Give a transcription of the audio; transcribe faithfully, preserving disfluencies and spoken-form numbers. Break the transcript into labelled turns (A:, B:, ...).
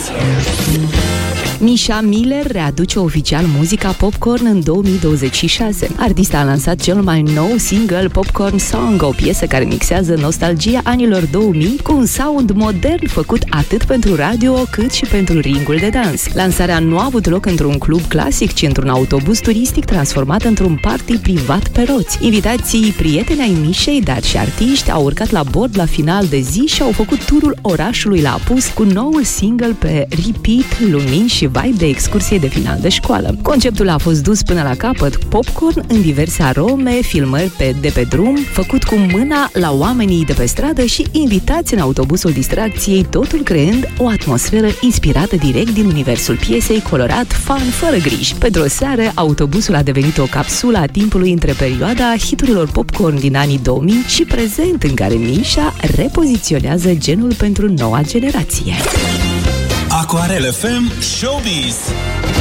A: Misha Miller readuce oficial muzica Popcorn în două mii douăzeci și șase. Artista a lansat cel mai nou single Popcorn Song, o piesă care mixează nostalgia anilor două mii cu un sound modern făcut atât pentru radio cât și pentru ringul de dans. Lansarea nu a avut loc într-un club clasic, ci într-un autobuz turistic transformat într-un party privat pe roți. Invitații prieteni ai Mishei, dar și artiști, au urcat la bord la final de zi și au făcut turul orașului la apus cu noul single pe repeat, lumini și vibe de excursie de final de școală. Conceptul a fost dus până la capăt, popcorn în diverse arome, filmări pe, de pe drum, făcut cu mâna la oamenii de pe stradă și invitați în autobuzul distracției, totul creând o atmosferă inspirată direct din universul piesei, colorat, fun, fără griji. Pentru o seară, autobuzul a devenit o capsulă a timpului între perioada hiturilor popcorn din anii două mii și prezent, în care Misha repoziționează genul pentru noua generație.
B: Aquarel F M Showbiz.